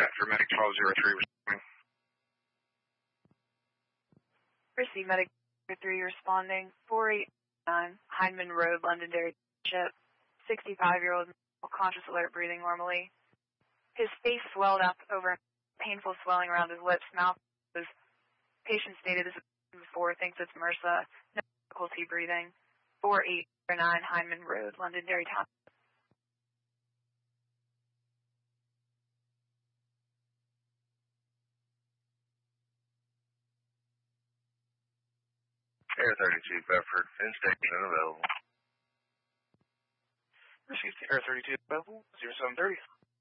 Dispatcher, Medic 1203 responding. Receive Medic 3 responding. 489 Heineman Road, Londonderry Township. 65-year-old conscious, alert, breathing normally. His face swelled up over painful swelling around his lips, mouth. His patient stated this before, thinks it's MRSA. No difficulty breathing. 4809 Heineman Road, Londonderry Township. Air 32 Bedford, in-station available. Received Air 32 available, 0730.